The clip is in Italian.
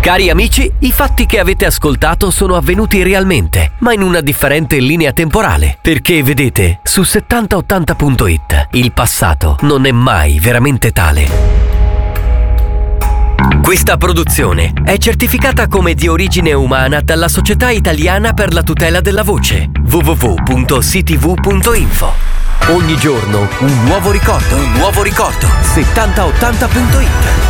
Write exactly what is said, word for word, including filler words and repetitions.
Cari amici, i fatti che avete ascoltato sono avvenuti realmente, ma in una differente linea temporale. Perché vedete, su settanta ottanta punto it il passato non è mai veramente tale. Questa produzione è certificata come di origine umana dalla Società Italiana per la Tutela della Voce, w w w punto c t v punto info. Ogni giorno un nuovo ricordo, un nuovo ricordo. settanta ottanta punto it